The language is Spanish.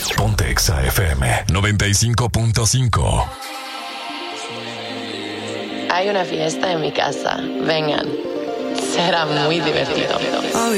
Ponte Exa FM 95.5. Hay una fiesta en mi casa. Vengan. Será muy divertido.